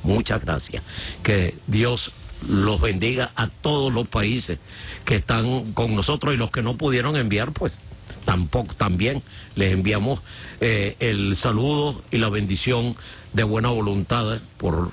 Muchas gracias. Que Dios los bendiga a todos los países que están con nosotros, y los que no pudieron enviar, pues tampoco, también les enviamos el saludo y la bendición de buena voluntad por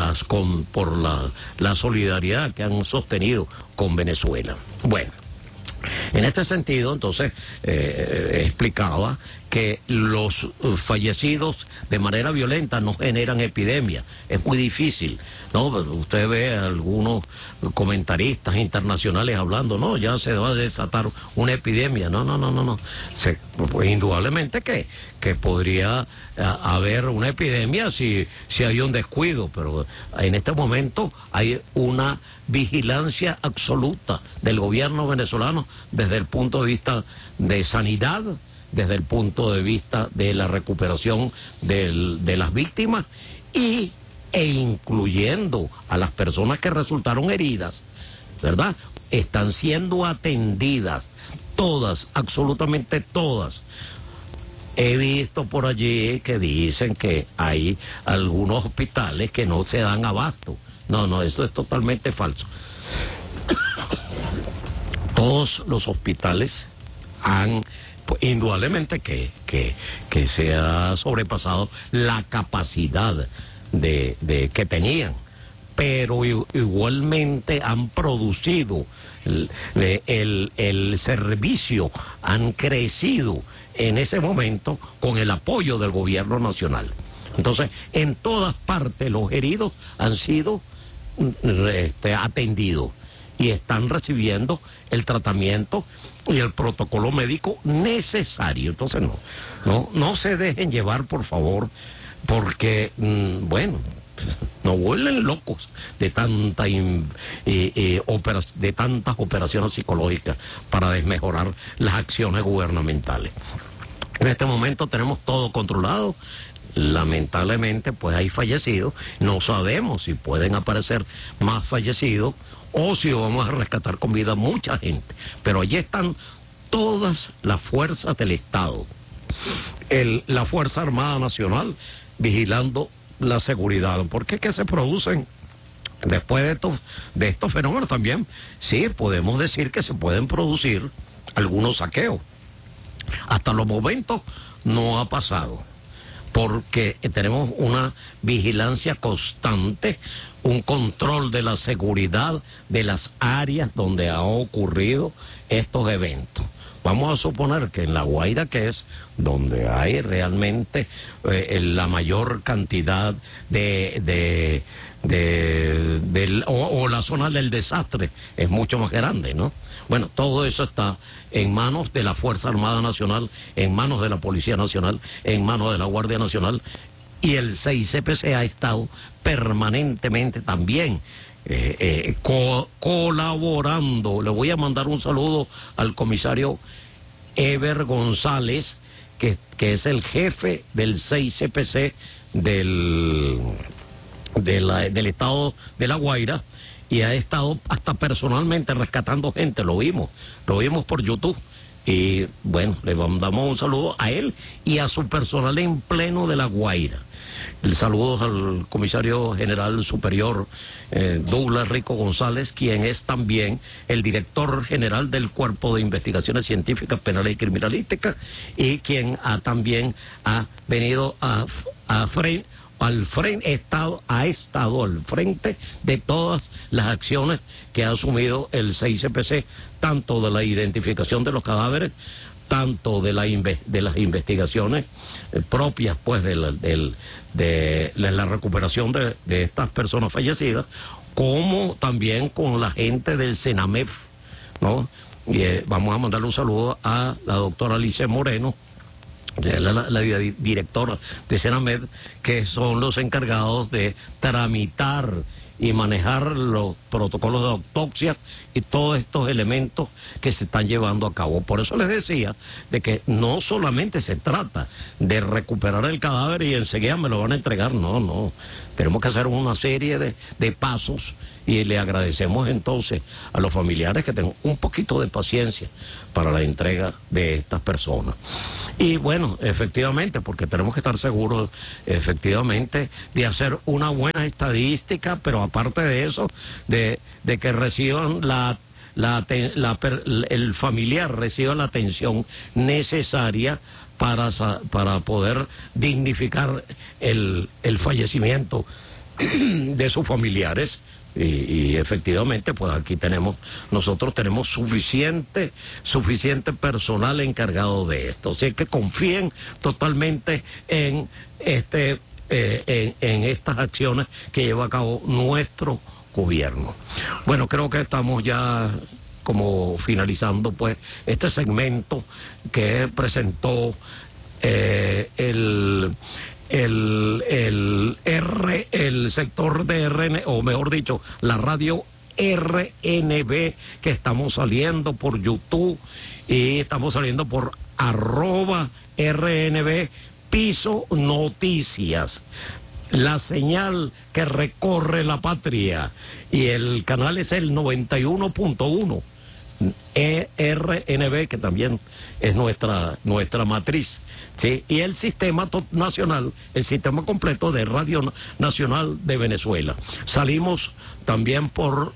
la solidaridad que han sostenido con Venezuela. Bueno, en este sentido, entonces, explicaba que los fallecidos de manera violenta no generan epidemia. Es muy difícil, ¿no? Usted ve a algunos comentaristas internacionales hablando, no, ya se va a desatar una epidemia. No. Pues indudablemente que podría haber una epidemia si hay un descuido, pero en este momento hay una vigilancia absoluta del gobierno venezolano desde el punto de vista de sanidad, desde el punto de vista de la recuperación de las víctimas e incluyendo a las personas que resultaron heridas, ¿verdad? Están siendo atendidas todas, absolutamente todas. He visto por allí que dicen que hay algunos hospitales que no se dan abasto. No, eso es totalmente falso. Todos los hospitales han, pues, indudablemente que se ha sobrepasado la capacidad de que tenían, pero igualmente han producido el servicio, han crecido en ese momento con el apoyo del gobierno nacional. Entonces, en todas partes los heridos han sido atendidos y están recibiendo el tratamiento y el protocolo médico necesario. Entonces no se dejen llevar, por favor, porque, bueno, no vuelven locos de de tantas operaciones psicológicas para desmejorar las acciones gubernamentales. En este momento tenemos todo controlado. Lamentablemente, pues hay fallecidos. No sabemos si pueden aparecer más fallecidos o si vamos a rescatar con vida mucha gente. Pero allí están todas las fuerzas del Estado. La Fuerza Armada Nacional vigilando la seguridad. ¿Por qué que se producen después de estos fenómenos también? Sí, podemos decir que se pueden producir algunos saqueos. Hasta los momentos no ha pasado, porque tenemos una vigilancia constante, un control de la seguridad de las áreas donde han ocurrido estos eventos. Vamos a suponer que en La Guaira, que es donde hay realmente la mayor cantidad o la zona del desastre es mucho más grande, ¿no? Bueno, todo eso está en manos de la Fuerza Armada Nacional, en manos de la Policía Nacional, en manos de la Guardia Nacional, y el CICPC ha estado permanentemente también colaborando. Le voy a mandar un saludo al comisario Eber González, que es el jefe del CICPC del estado de La Guaira, y ha estado hasta personalmente rescatando gente. Lo vimos por YouTube. Y bueno, le mandamos un saludo a él y a su personal en pleno de La Guaira. El saludo al comisario general superior Douglas Rico González, quien es también el director general del Cuerpo de Investigaciones Científicas, Penales y Criminalísticas, y quien también ha venido ha estado al frente de todas las acciones que ha asumido el CICPC, tanto de la identificación de los cadáveres, tanto de las investigaciones propias, pues, de la recuperación de estas personas fallecidas, como también con la gente del CENAMEF, ¿no? Y vamos a mandarle un saludo a la doctora Alicia Moreno, la directora de CENAMED, que son los encargados de tramitar y manejar los protocolos de autopsia y todos estos elementos que se están llevando a cabo. Por eso les decía de que no solamente se trata de recuperar el cadáver y enseguida me lo van a entregar. No, tenemos que hacer una serie de pasos, y le agradecemos entonces a los familiares que tengan un poquito de paciencia para la entrega de estas personas. Y bueno, bueno, efectivamente, porque tenemos que estar seguros, efectivamente, de hacer una buena estadística, pero aparte de eso, de que reciban el familiar reciba la atención necesaria para poder dignificar el fallecimiento de sus familiares. Y efectivamente, pues aquí nosotros tenemos suficiente personal encargado de esto. Así que confíen totalmente en estas acciones que lleva a cabo nuestro gobierno. Bueno, creo que estamos ya como finalizando pues este segmento que presentó el sector de RN, o mejor dicho, la radio RNB, que estamos saliendo por YouTube y estamos saliendo por @RNB Piso Noticias. La señal que recorre la patria, y el canal es el 91.1 RNB, que también es nuestra matriz, ¿sí? Y el sistema nacional, el sistema completo de Radio Nacional de Venezuela. Salimos también por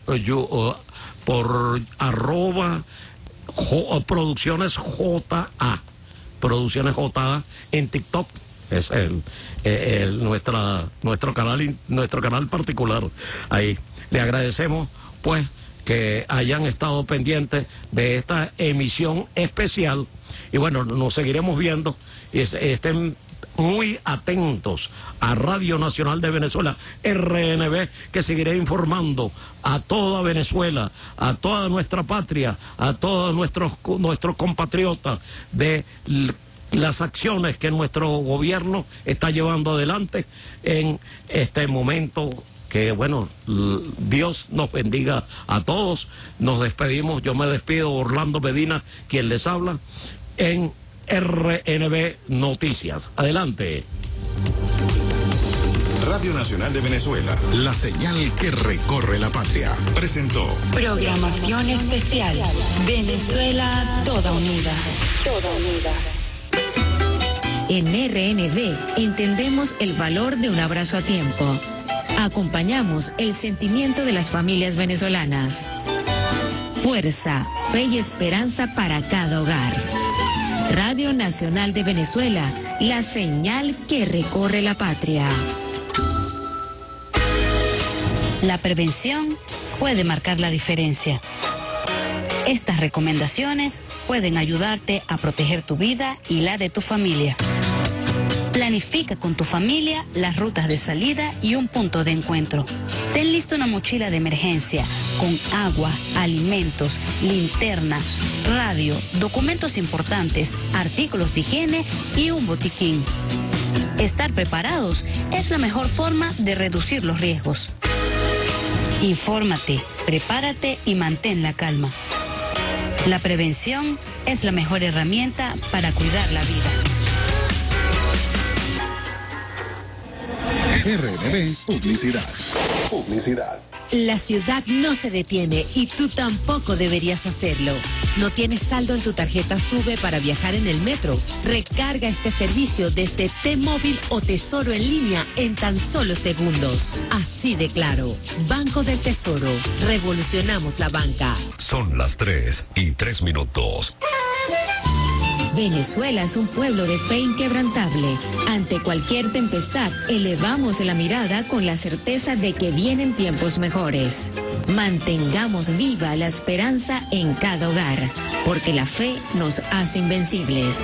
Producciones JA, Producciones JA en TikTok. Es nuestro canal particular. Ahí le agradecemos pues que hayan estado pendientes de esta emisión especial, y bueno, nos seguiremos viendo, y estén muy atentos a Radio Nacional de Venezuela, RNB, que seguiré informando a toda Venezuela, a toda nuestra patria, a todos nuestros compatriotas de las acciones que nuestro gobierno está llevando adelante en este momento. Que bueno, Dios nos bendiga a todos. Nos despedimos, yo me despido, Orlando Medina, quien les habla, en RNB Noticias. Adelante. Radio Nacional de Venezuela, la señal que recorre la patria, presentó programación especial, Venezuela toda unida. Toda unida. En RNB entendemos el valor de un abrazo a tiempo. Acompañamos el sentimiento de las familias venezolanas. Fuerza, fe y esperanza para cada hogar. Radio Nacional de Venezuela, la señal que recorre la patria. La prevención puede marcar la diferencia. Estas recomendaciones pueden ayudarte a proteger tu vida y la de tu familia. Planifica con tu familia las rutas de salida y un punto de encuentro. Ten listo una mochila de emergencia con agua, alimentos, linterna, radio, documentos importantes, artículos de higiene y un botiquín. Estar preparados es la mejor forma de reducir los riesgos. Infórmate, prepárate y mantén la calma. La prevención es la mejor herramienta para cuidar la vida. RNB Publicidad. La ciudad no se detiene y tú tampoco deberías hacerlo. ¿No tienes saldo en tu tarjeta SUBE para viajar en el metro? Recarga este servicio desde T-Móvil o Tesoro en línea en tan solo segundos. Así de claro. Banco del Tesoro. Revolucionamos la banca. Son las 3:03. Venezuela es un pueblo de fe inquebrantable. Ante cualquier tempestad, elevamos la mirada con la certeza de que vienen tiempos mejores. Mantengamos viva la esperanza en cada hogar, porque la fe nos hace invencibles.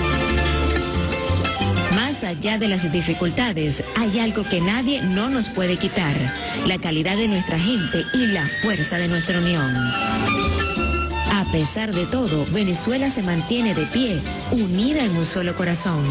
Más allá de las dificultades, hay algo que nadie no nos puede quitar: la calidad de nuestra gente y la fuerza de nuestra unión. A pesar de todo, Venezuela se mantiene de pie, unida en un solo corazón.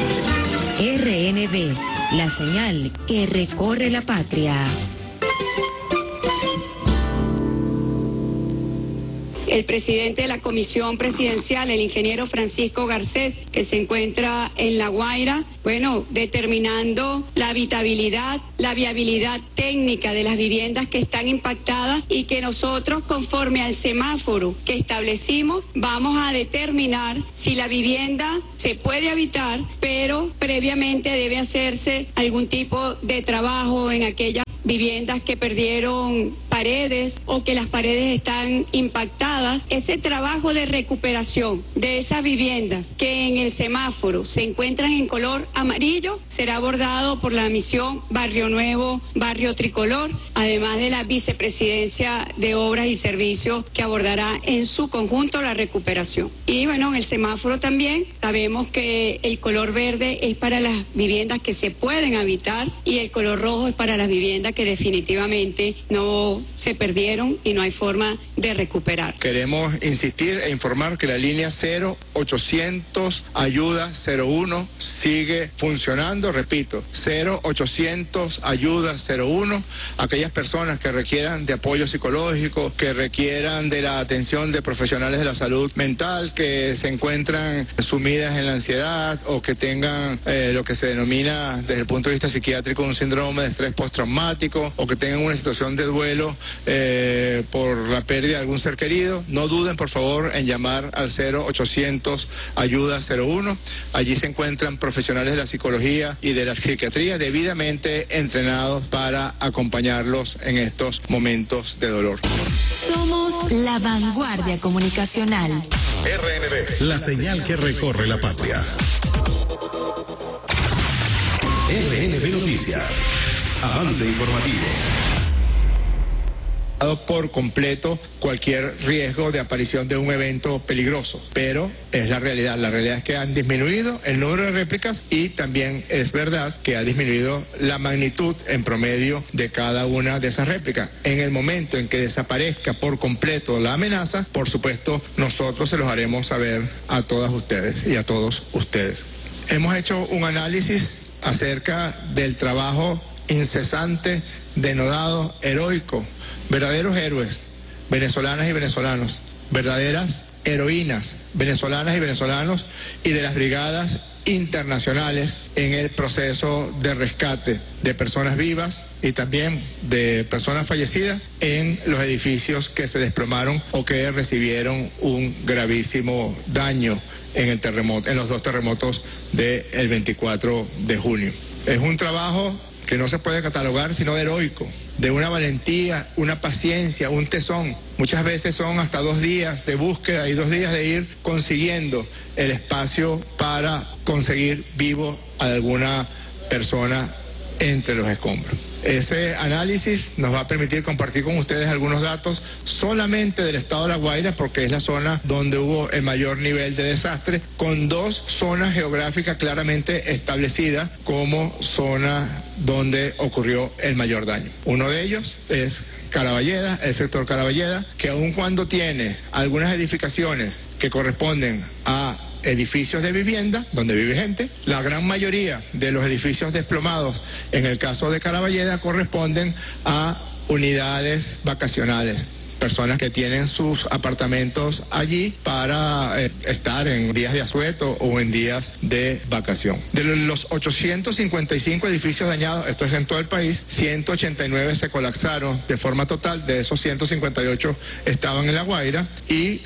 RNB, la señal que recorre la patria. el presidente de la Comisión Presidencial, el ingeniero Francisco Garcés, que se encuentra en La Guaira, determinando la habitabilidad, la viabilidad técnica de las viviendas que están impactadas y que nosotros, conforme al semáforo que establecimos, vamos a determinar si la vivienda se puede habitar, pero previamente debe hacerse algún tipo de trabajo en aquellas viviendas que perdieron paredes o que las paredes están impactadas. Ese trabajo de recuperación de esas viviendas que en el semáforo se encuentran en color amarillo será abordado por la misión Barrio Nuevo, Barrio Tricolor, además de la Vicepresidencia de Obras y Servicios que abordará en su conjunto la recuperación. Y en el semáforo también sabemos que el color verde es para las viviendas que se pueden habitar y el color rojo es para las viviendas que definitivamente no se perdieron y no hay forma de recuperar. Queremos insistir e informar que la línea 0800 Ayuda 01 sigue funcionando, repito, 0800 Ayuda 01, aquellas personas que requieran de apoyo psicológico, que requieran de la atención de profesionales de la salud mental, que se encuentran sumidas en la ansiedad o que tengan lo que se denomina desde el punto de vista psiquiátrico un síndrome de estrés postraumático, o que tengan una situación de duelo por la pérdida de algún ser querido, no duden por favor en llamar al 0800 Ayuda 01. Allí se encuentran profesionales de la psicología y de la psiquiatría debidamente entrenados para acompañarlos en estos momentos de dolor. Somos la vanguardia comunicacional. RNB, la señal que recorre la patria. RNB Noticias. Avance informativo. Por completo cualquier riesgo de aparición de un evento peligroso, pero es la realidad es que han disminuido el número de réplicas y también es verdad que ha disminuido la magnitud en promedio de cada una de esas réplicas. En el momento en que desaparezca por completo la amenaza, por supuesto nosotros se los haremos saber a todas ustedes y a todos ustedes. Hemos hecho un análisis acerca del trabajo incesante, denodado, heroico, verdaderos héroes, venezolanas y venezolanos, verdaderas heroínas, venezolanas y venezolanos, y de las brigadas internacionales en el proceso de rescate de personas vivas y también de personas fallecidas en los edificios que se desplomaron o que recibieron un gravísimo daño en el terremoto, en los dos terremotos del 24 de junio. Es un trabajo que no se puede catalogar sino de heroico, de una valentía, una paciencia, un tesón. Muchas veces son hasta 2 días de búsqueda y 2 días de ir consiguiendo el espacio para conseguir vivo a alguna persona entre los escombros. Ese análisis nos va a permitir compartir con ustedes algunos datos solamente del estado de La Guaira, porque es la zona donde hubo el mayor nivel de desastre, con 2 zonas geográficas claramente establecidas como zona donde ocurrió el mayor daño. Uno de ellos es Caraballeda, el sector Caraballeda, que aun cuando tiene algunas edificaciones que corresponden a edificios de vivienda donde vive gente, la gran mayoría de los edificios desplomados en el caso de Caraballeda corresponden a unidades vacacionales, personas que tienen sus apartamentos allí para estar en días de asueto o en días de vacación. De los 855 edificios dañados, esto es en todo el país, 189 se colapsaron de forma total, de esos 158 estaban en La Guaira y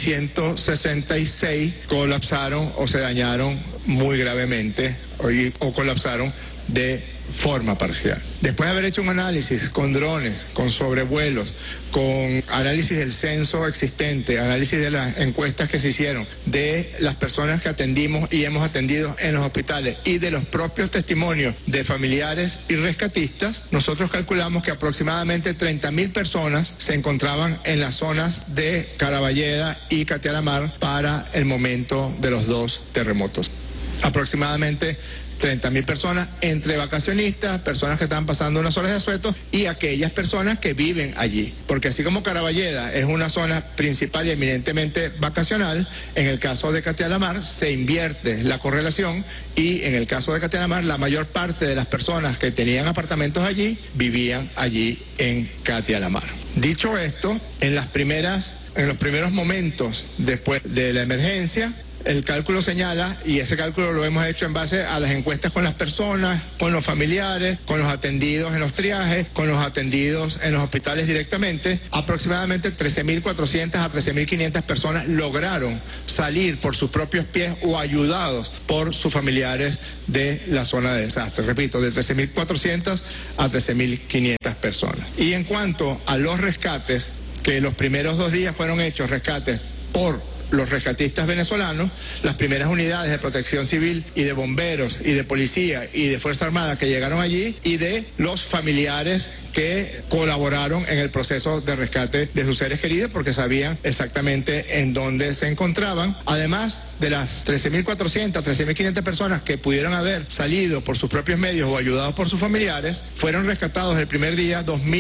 666 colapsaron o se dañaron muy gravemente o colapsaron de forma parcial. Después de haber hecho un análisis con drones, con sobrevuelos, con análisis del censo existente, análisis de las encuestas que se hicieron, de las personas que atendimos y hemos atendido en los hospitales y de los propios testimonios de familiares y rescatistas, nosotros calculamos que aproximadamente 30.000 personas se encontraban en las zonas de Caraballeda y Catialamar para el momento de los 2 terremotos. Aproximadamente 30.000 personas, entre vacacionistas, personas que están pasando unas horas de asueto y aquellas personas que viven allí. Porque así como Caraballeda es una zona principal y eminentemente vacacional, en el caso de Catialamar se invierte la correlación y en el caso de Catialamar la mayor parte de las personas que tenían apartamentos allí vivían allí en Catialamar. Dicho esto, en las primeras en los primeros momentos después de la emergencia, el cálculo señala, y ese cálculo lo hemos hecho en base a las encuestas con las personas, con los familiares, con los atendidos en los triajes, con los atendidos en los hospitales directamente, aproximadamente 13.400 a 13.500 personas lograron salir por sus propios pies o ayudados por sus familiares de la zona de desastre. Repito, de 13.400 a 13.500 personas. Y en cuanto a los rescates, que los primeros 2 días fueron hechos rescates por los rescatistas venezolanos, las primeras unidades de protección civil y de bomberos y de policía y de Fuerza Armada que llegaron allí, y de los familiares que colaboraron en el proceso de rescate de sus seres queridos porque sabían exactamente en dónde se encontraban. Además de las 13.400, 13.500 personas que pudieron haber salido por sus propios medios o ayudados por sus familiares, fueron rescatados el primer día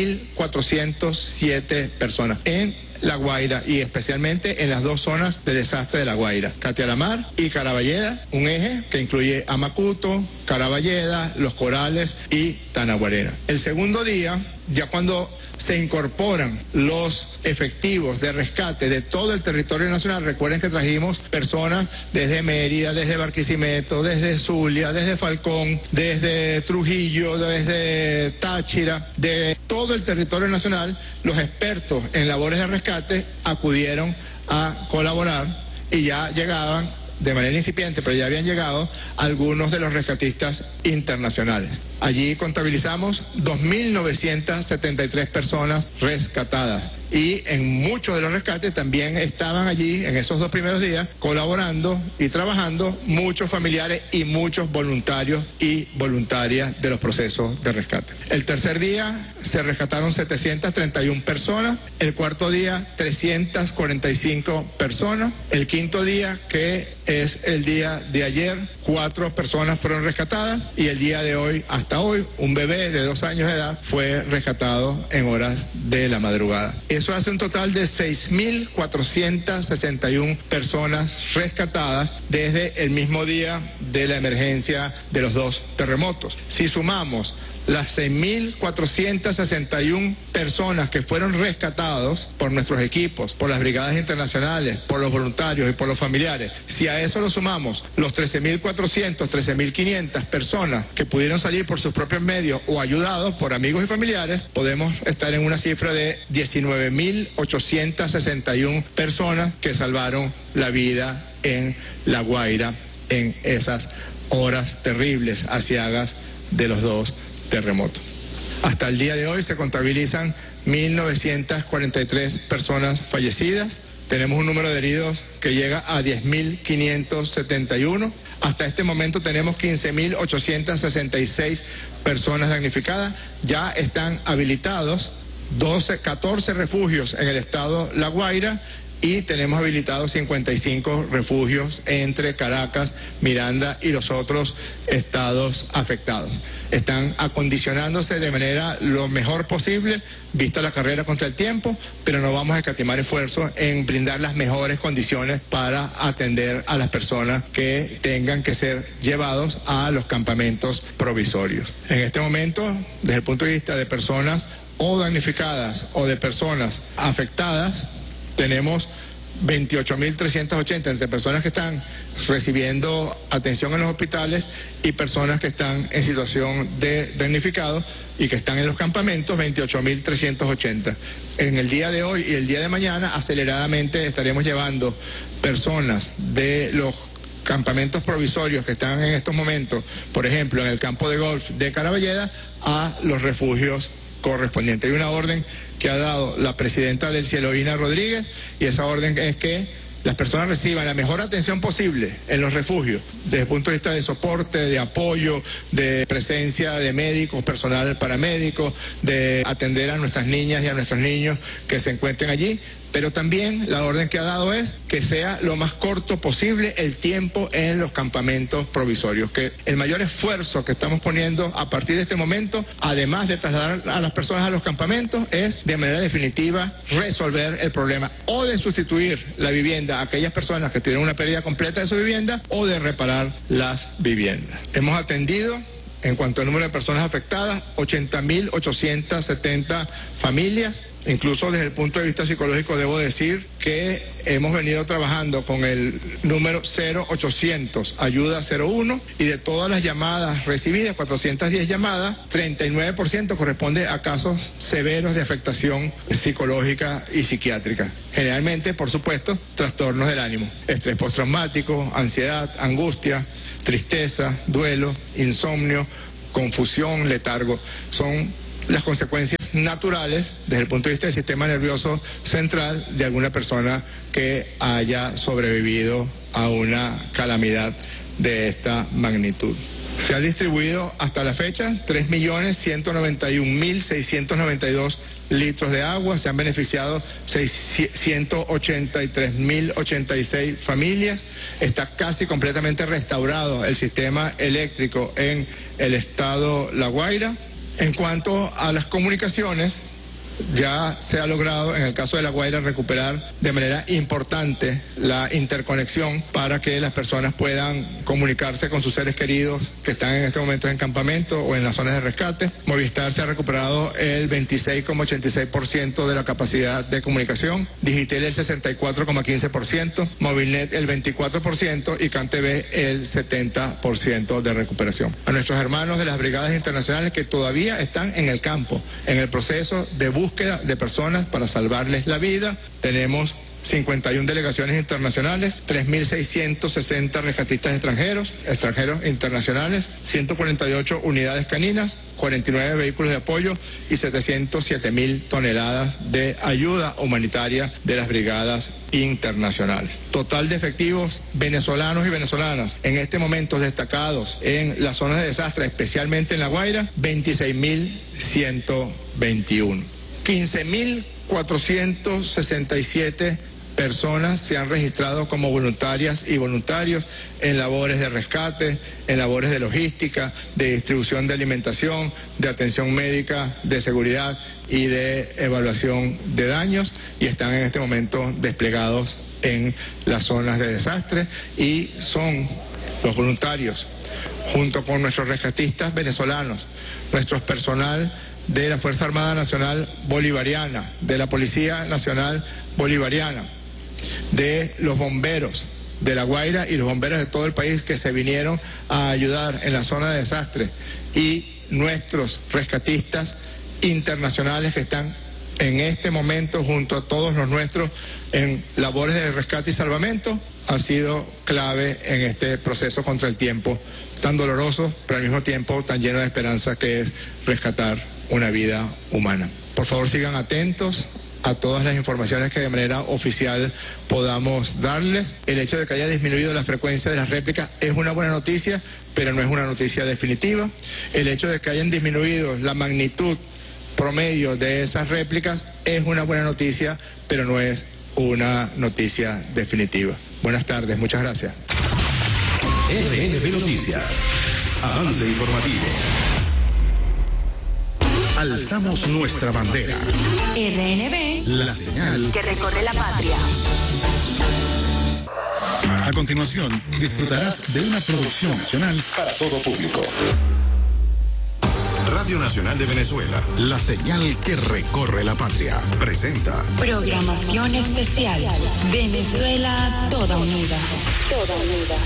2.407 personas en La Guaira, y especialmente en las 2 zonas de desastre de La Guaira, Catialamar y Caraballeda, un eje que incluye a Macuto, Caraballeda, Los Corales y Tanaguarena. El segundo día, ya cuando se incorporan los efectivos de rescate de todo el territorio nacional, recuerden que trajimos personas desde Mérida, desde Barquisimeto, desde Zulia, desde Falcón, desde Trujillo, desde Táchira, de todo el territorio nacional. Los expertos en labores de rescate acudieron a colaborar y ya llegaban de manera incipiente, pero ya habían llegado algunos de los rescatistas internacionales. Allí contabilizamos 2.973 personas rescatadas, y en muchos de los rescates también estaban allí en esos 2 primeros días colaborando y trabajando muchos familiares y muchos voluntarios y voluntarias de los procesos de rescate. El tercer día se rescataron 731 personas, el cuarto día 345 personas, el quinto día, que es el día de ayer, 4 personas fueron rescatadas, y el día de hoy, hasta hoy, un bebé de 2 años de edad fue rescatado en horas de la madrugada. Eso hace un total de 6.461 personas rescatadas desde el mismo día de la emergencia de los 2 terremotos. Si sumamos las 6.461 personas que fueron rescatados por nuestros equipos, por las brigadas internacionales, por los voluntarios y por los familiares, si a eso lo sumamos los 13.400, 13.500 personas que pudieron salir por sus propios medios o ayudados por amigos y familiares, podemos estar en una cifra de 19.861 personas que salvaron la vida en La Guaira en esas horas terribles, aciagas de los 2 terremotos. Hasta el día de hoy se contabilizan 1.943 personas fallecidas. Tenemos un número de heridos que llega a 10.571. Hasta este momento tenemos 15.866 personas damnificadas. Ya están habilitados 14 refugios en el estado La Guaira, y tenemos habilitados 55 refugios entre Caracas, Miranda y los otros estados afectados. Están acondicionándose de manera lo mejor posible, vista la carrera contra el tiempo, pero no vamos a escatimar esfuerzos en brindar las mejores condiciones para atender a las personas que tengan que ser llevados a los campamentos provisorios. En este momento, desde el punto de vista de personas o damnificadas o de personas afectadas, tenemos 28.380 entre personas que están recibiendo atención en los hospitales y personas que están en situación de damnificados y que están en los campamentos, 28.380. En el día de hoy y el día de mañana, aceleradamente estaremos llevando personas de los campamentos provisorios que están en estos momentos, por ejemplo, en el campo de golf de Caraballeda, a los refugios correspondiente. Hay una orden que ha dado la presidenta del Cieloína Rodríguez, y esa orden es que las personas reciban la mejor atención posible en los refugios, desde el punto de vista de soporte, de apoyo, de presencia de médicos, personal paramédico, de atender a nuestras niñas y a nuestros niños que se encuentren allí. Pero también la orden que ha dado es que sea lo más corto posible el tiempo en los campamentos provisorios, que el mayor esfuerzo que estamos poniendo a partir de este momento, además de trasladar a las personas a los campamentos, es de manera definitiva resolver el problema, o de sustituir la vivienda a aquellas personas que tienen una pérdida completa de su vivienda, o de reparar las viviendas. Hemos atendido, en cuanto al número de personas afectadas, 80.870 familias, Incluso desde el punto de vista psicológico debo decir que hemos venido trabajando con el número 0800 ayuda 01 y de todas las llamadas recibidas, 410 llamadas, 39% corresponde a casos severos de afectación psicológica y psiquiátrica. Generalmente, por supuesto, trastornos del ánimo, estrés postraumático, ansiedad, angustia, tristeza, duelo, insomnio, confusión, letargo. Son las consecuencias naturales desde el punto de vista del sistema nervioso central de alguna persona que haya sobrevivido a una calamidad de esta magnitud. Se ha distribuido hasta la fecha 3.191.692 litros de agua, se han beneficiado 183.086 familias, está casi completamente restaurado el sistema eléctrico en el estado La Guaira. En cuanto a las comunicaciones, ya se ha logrado en el caso de La Guaira recuperar de manera importante la interconexión para que las personas puedan comunicarse con sus seres queridos que están en este momento en campamento o en las zonas de rescate. Movistar se ha recuperado el 26,86% de la capacidad de comunicación, Digitel el 64,15%, Movilnet el 24% y CanTV el 70% de recuperación. A nuestros hermanos de las brigadas internacionales que todavía están en el campo, en el proceso de búsqueda de personas para salvarles la vida, tenemos 51 delegaciones internacionales, 3.660 rescatistas extranjeros internacionales, 148 unidades caninas, 49 vehículos de apoyo y 707.000 toneladas de ayuda humanitaria de las brigadas internacionales. Total de efectivos venezolanos y venezolanas en este momento destacados en las zonas de desastre, especialmente en La Guaira, 26.121. 15.467 personas se han registrado como voluntarias y voluntarios en labores de rescate, en labores de logística, de distribución de alimentación, de atención médica, de seguridad y de evaluación de daños, y están en este momento desplegados en las zonas de desastre, y son los voluntarios, junto con nuestros rescatistas venezolanos, nuestro personal de la Fuerza Armada Nacional Bolivariana, de la Policía Nacional Bolivariana, de los bomberos de La Guaira y los bomberos de todo el país que se vinieron a ayudar en la zona de desastre, y nuestros rescatistas internacionales que están en este momento junto a todos los nuestros en labores de rescate y salvamento, ha sido clave en este proceso contra el tiempo tan doloroso, pero al mismo tiempo tan lleno de esperanza, que es rescatar una vida humana. Por favor, sigan atentos a todas las informaciones que de manera oficial podamos darles. El hecho de que haya disminuido la frecuencia de las réplicas es una buena noticia, pero no es una noticia definitiva. El hecho de que hayan disminuido la magnitud promedio de esas réplicas es una buena noticia, pero no es una noticia definitiva. Buenas tardes, muchas gracias. RNB Noticias, avance informativo. Alzamos nuestra bandera. RNB, La señal que recorre la patria. A continuación, disfrutarás de una producción nacional para todo público. Radio Nacional de Venezuela, la señal que recorre la patria, presenta Programación especial. Venezuela toda unida. Toda unida.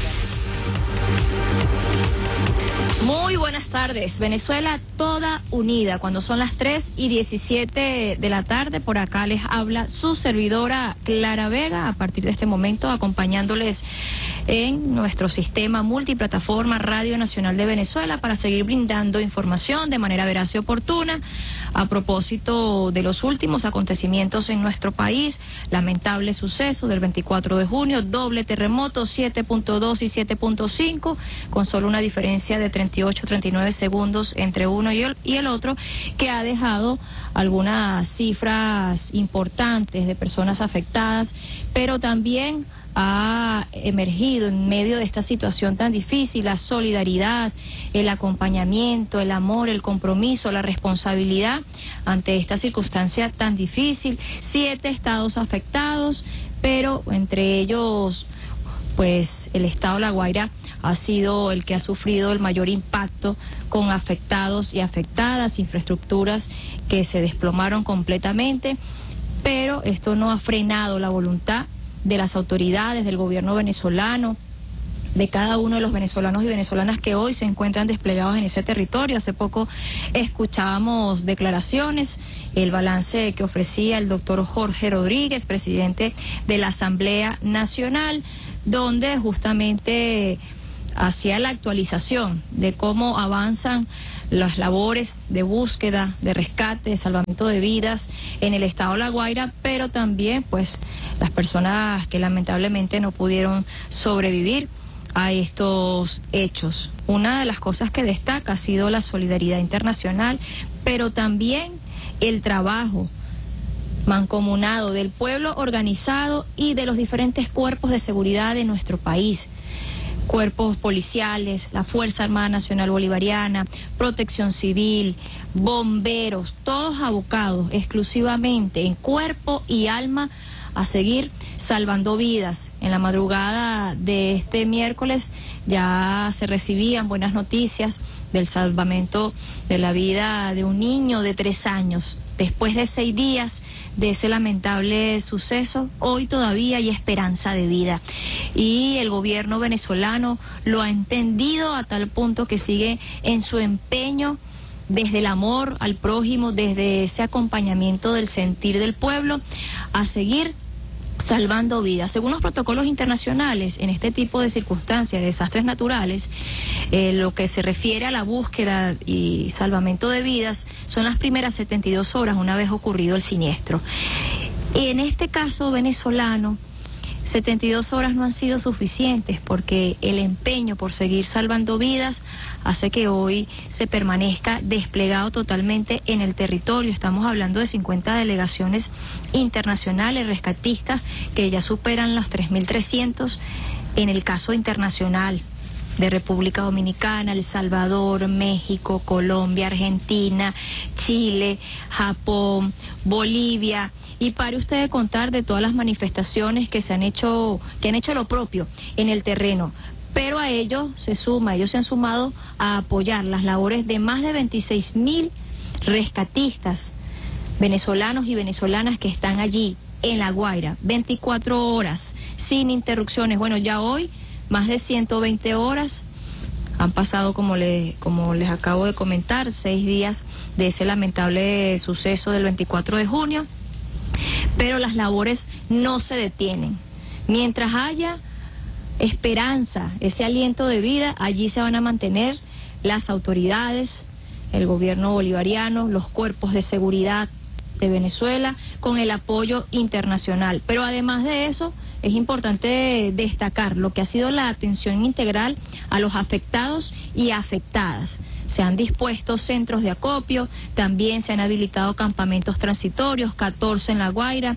Muy buenas tardes, Venezuela toda unida. Cuando son las 3:17 de la tarde, por acá les habla su servidora Clara Vega, a partir de este momento acompañándoles en nuestro sistema multiplataforma Radio Nacional de Venezuela para seguir brindando información de manera veraz y oportuna a propósito de los últimos acontecimientos en nuestro país. Lamentable suceso del 24 de junio, doble terremoto, 7.2 y 7.5, con solo una diferencia de 38-39 segundos entre uno y el otro, que ha dejado algunas cifras importantes de personas afectadas, pero también ha emergido en medio de esta situación tan difícil la solidaridad, el acompañamiento, el amor, el compromiso, la responsabilidad ante esta circunstancia tan difícil. 7 estados afectados, pero entre ellos pues el estado de La Guaira ha sido el que ha sufrido el mayor impacto, con afectados y afectadas, infraestructuras que se desplomaron completamente, pero esto no ha frenado la voluntad de las autoridades, del gobierno venezolano, de cada uno de los venezolanos y venezolanas que hoy se encuentran desplegados en ese territorio. Hace poco escuchábamos declaraciones, el balance que ofrecía el doctor Jorge Rodríguez, presidente de la Asamblea Nacional, donde justamente hacía la actualización de cómo avanzan las labores de búsqueda, de rescate, de salvamento de vidas en el estado de La Guaira, pero también pues las personas que lamentablemente no pudieron sobrevivir a estos hechos. Una de las cosas que destaca ha sido la solidaridad internacional, pero también el trabajo mancomunado del pueblo organizado y de los diferentes cuerpos de seguridad de nuestro país. Cuerpos policiales, la Fuerza Armada Nacional Bolivariana, Protección Civil, bomberos, todos abocados exclusivamente en cuerpo y alma a seguir salvando vidas. En la madrugada de este miércoles ya se recibían buenas noticias del salvamento de la vida de un niño de 3 años. Después de 6 días de ese lamentable suceso, hoy todavía hay esperanza de vida. Y el gobierno venezolano lo ha entendido a tal punto que sigue en su empeño desde el amor al prójimo, desde ese acompañamiento del sentir del pueblo, a seguir salvando vidas. Según los protocolos internacionales, en este tipo de circunstancias, de desastres naturales, lo que se refiere a la búsqueda y salvamento de vidas son las primeras 72 horas una vez ocurrido el siniestro. Y en este caso venezolano, 72 horas no han sido suficientes, porque el empeño por seguir salvando vidas hace que hoy se permanezca desplegado totalmente en el territorio. Estamos hablando de 50 delegaciones internacionales rescatistas que ya superan los 3.300 en el caso internacional, de República Dominicana, El Salvador, México, Colombia, Argentina, Chile, Japón, Bolivia. Y pare usted de contar de todas las manifestaciones que han hecho lo propio en el terreno. Pero a ellos se han sumado a apoyar las labores de más de 26.000 rescatistas venezolanos y venezolanas que están allí en La Guaira, 24 horas, sin interrupciones. Bueno, ya hoy más de 120 horas han pasado, como les acabo de comentar, 6 días de ese lamentable suceso del 24 de junio, pero las labores no se detienen. Mientras haya esperanza, ese aliento de vida, allí se van a mantener las autoridades, el gobierno bolivariano, los cuerpos de seguridad de Venezuela, con el apoyo internacional. Pero además de eso, es importante destacar lo que ha sido la atención integral a los afectados y afectadas. Se han dispuesto centros de acopio, también se han habilitado campamentos transitorios, 14 en La Guaira,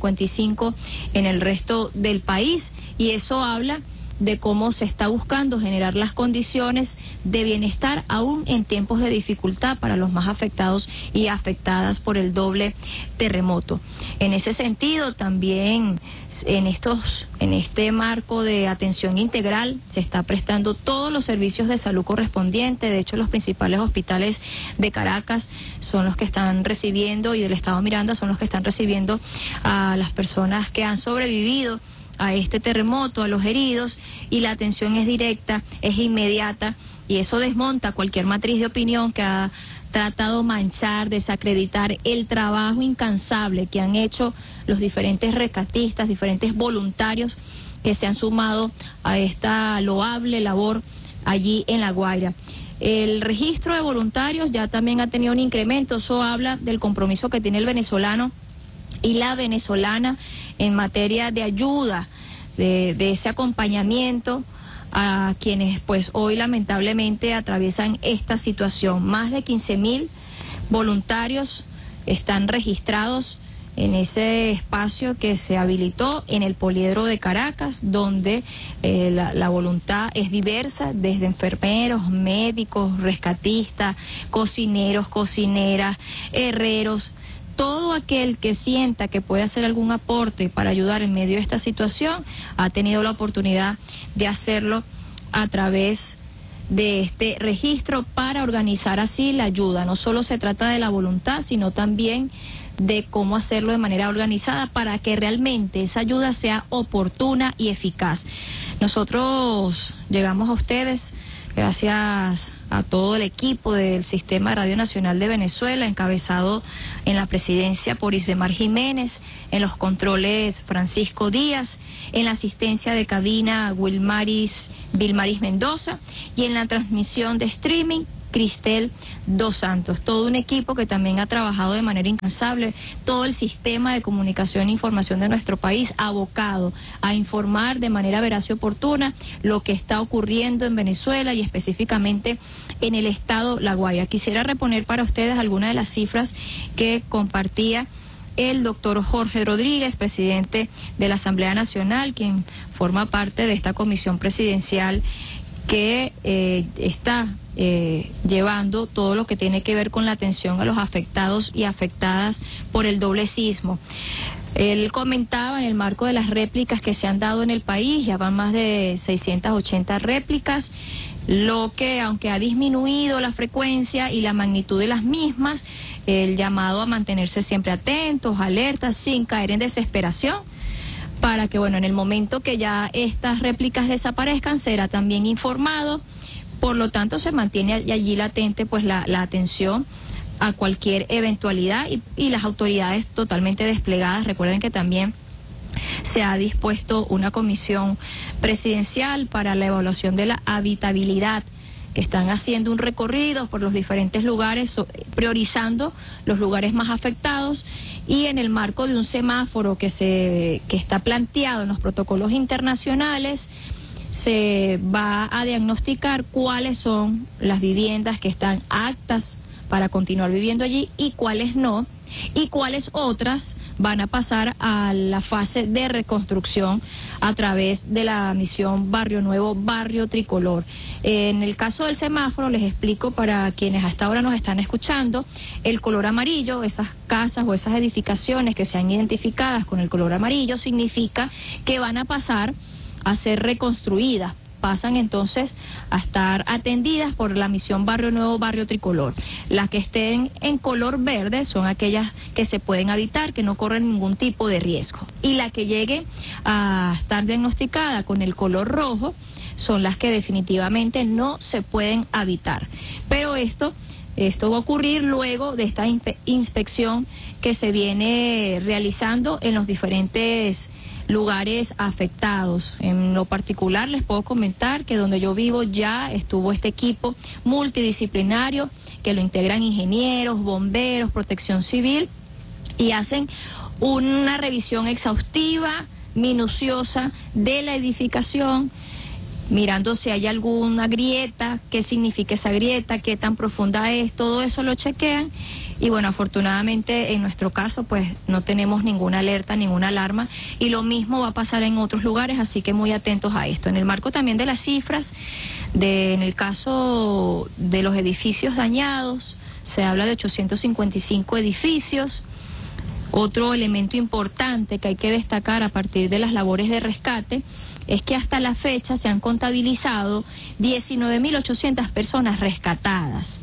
55 en el resto del país, y eso habla de cómo se está buscando generar las condiciones de bienestar aún en tiempos de dificultad para los más afectados y afectadas por el doble terremoto. En ese sentido, también en este marco de atención integral se está prestando todos los servicios de salud correspondientes. De hecho, los principales hospitales de Caracas son los que están recibiendo, y del estado Miranda son los que están recibiendo a las personas que han sobrevivido a este terremoto, a los heridos, y la atención es directa, es inmediata, y eso desmonta cualquier matriz de opinión que ha tratado manchar, desacreditar el trabajo incansable que han hecho los diferentes rescatistas, diferentes voluntarios que se han sumado a esta loable labor allí en La Guaira. El registro de voluntarios ya también ha tenido un incremento. Eso habla del compromiso que tiene el venezolano y la venezolana en materia de ayuda, de ese acompañamiento a quienes pues hoy lamentablemente atraviesan esta situación. Más de 15.000 voluntarios están registrados en ese espacio que se habilitó en el Poliedro de Caracas, donde la voluntad es diversa, desde enfermeros, médicos, rescatistas, cocineros, cocineras, herreros, todo aquel que sienta que puede hacer algún aporte para ayudar en medio de esta situación ha tenido la oportunidad de hacerlo a través de este registro para organizar así la ayuda. No solo se trata de la voluntad, sino también de cómo hacerlo de manera organizada para que realmente esa ayuda sea oportuna y eficaz. Nosotros llegamos a ustedes gracias a todo el equipo del Sistema Radio Nacional de Venezuela, encabezado en la presidencia por Isdemar Jiménez, en los controles Francisco Díaz, en la asistencia de cabina Vilmaris Mendoza y en la transmisión de streaming Cristel Dos Santos. Todo un equipo que también ha trabajado de manera incansable, todo el sistema de comunicación e información de nuestro país abocado a informar de manera veraz y oportuna lo que está ocurriendo en Venezuela y específicamente en el estado La Guaira. Quisiera reponer para ustedes algunas de las cifras que compartía el doctor Jorge Rodríguez, presidente de la Asamblea Nacional, quien forma parte de esta comisión presidencial que está llevando todo lo que tiene que ver con la atención a los afectados y afectadas por el doble sismo. Él comentaba en el marco de las réplicas que se han dado en el país, ya van más de 680 réplicas, lo que, aunque ha disminuido la frecuencia y la magnitud de las mismas, el llamado a mantenerse siempre atentos, alertas, sin caer en desesperación, para que, bueno, en el momento que ya estas réplicas desaparezcan, será también informado. Por lo tanto, se mantiene allí latente pues la atención a cualquier eventualidad y las autoridades totalmente desplegadas. Recuerden que también se ha dispuesto una comisión presidencial para la evaluación de la habitabilidad, que están haciendo un recorrido por los diferentes lugares, priorizando los lugares más afectados, y en el marco de un semáforo que está planteado en los protocolos internacionales, se va a diagnosticar cuáles son las viviendas que están aptas para continuar viviendo allí y cuáles no, y cuáles otras van a pasar a la fase de reconstrucción a través de la misión Barrio Nuevo, Barrio Tricolor. En el caso del semáforo, les explico para quienes hasta ahora nos están escuchando, el color amarillo, esas casas o esas edificaciones que sean identificadas con el color amarillo, significa que van a pasar a ser reconstruidas. Pasan entonces a estar atendidas por la misión Barrio Nuevo, Barrio Tricolor. Las que estén en color verde son aquellas que se pueden habitar, que no corren ningún tipo de riesgo. Y la que llegue a estar diagnosticada con el color rojo son las que definitivamente no se pueden habitar. Pero esto va a ocurrir luego de esta inspección que se viene realizando en los diferentes lugares afectados. En lo particular les puedo comentar que donde yo vivo ya estuvo este equipo multidisciplinario que lo integran ingenieros, bomberos, protección civil, y hacen una revisión exhaustiva, minuciosa de la edificación, mirando si hay alguna grieta, qué significa esa grieta, qué tan profunda es, todo eso lo chequean. Y bueno, afortunadamente en nuestro caso pues no tenemos ninguna alerta, ninguna alarma, y lo mismo va a pasar en otros lugares, así que muy atentos a esto. En el marco también de las cifras, en el caso de los edificios dañados, se habla de 855 edificios. Otro elemento importante que hay que destacar a partir de las labores de rescate es que hasta la fecha se han contabilizado 19.800 personas rescatadas.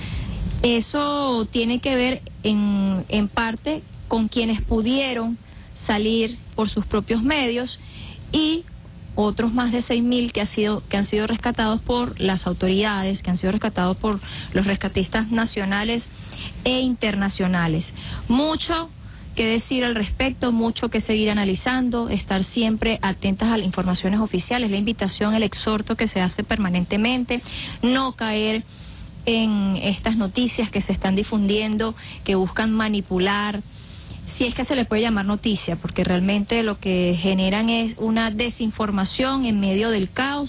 Eso tiene que ver en parte con quienes pudieron salir por sus propios medios y otros más de 6.000 que han sido rescatados por las autoridades, que han sido rescatados por los rescatistas nacionales e internacionales. Mucho que decir al respecto, mucho que seguir analizando, estar siempre atentas a las informaciones oficiales, la invitación, el exhorto que se hace permanentemente, no caer en estas noticias que se están difundiendo, que buscan manipular, si es que se les puede llamar noticia, porque realmente lo que generan es una desinformación en medio del caos,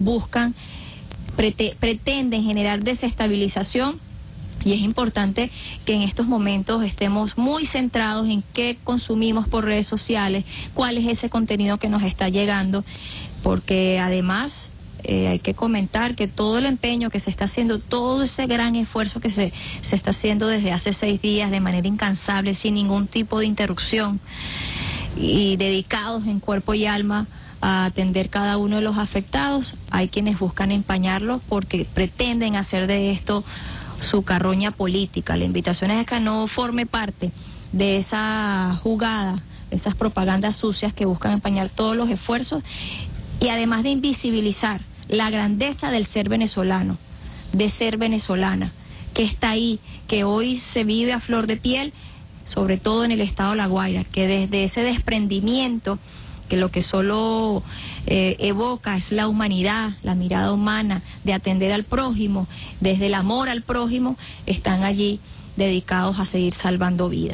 pretenden generar desestabilización. Y es importante que en estos momentos estemos muy centrados en qué consumimos por redes sociales, cuál es ese contenido que nos está llegando, porque además hay que comentar que todo el empeño que se está haciendo, todo ese gran esfuerzo que se está haciendo desde hace 6 días de manera incansable, sin ningún tipo de interrupción, y dedicados en cuerpo y alma a atender cada uno de los afectados. Hay quienes buscan empañarlo porque pretenden hacer de esto su carroña política. La invitación es a que no forme parte de esa jugada, esas propagandas sucias que buscan empañar todos los esfuerzos, y además de invisibilizar la grandeza del ser venezolano, de ser venezolana, que está ahí, que hoy se vive a flor de piel, sobre todo en el estado de La Guaira, que desde ese desprendimiento, que lo que solo evoca es la humanidad, la mirada humana, de atender al prójimo, desde el amor al prójimo, están allí dedicados a seguir salvando vidas.